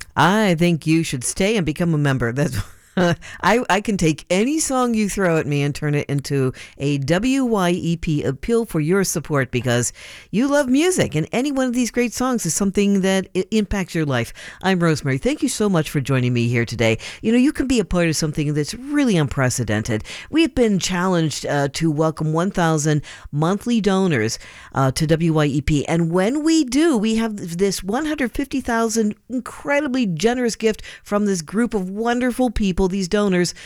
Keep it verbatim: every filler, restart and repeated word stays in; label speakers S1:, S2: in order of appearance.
S1: I think you should stay and become a member. That's I, I can take any song you throw at me and turn it into a W Y E P appeal for your support because you love music and any one of these great songs is something that i- impacts your life. I'm Rosemary. Thank you so much for joining me here today. You know, you can be a part of something that's really unprecedented. We have been challenged uh, to welcome one thousand monthly donors uh, to W Y E P. And when we do, we have this one hundred fifty thousand incredibly generous gift from this group of wonderful people, these donors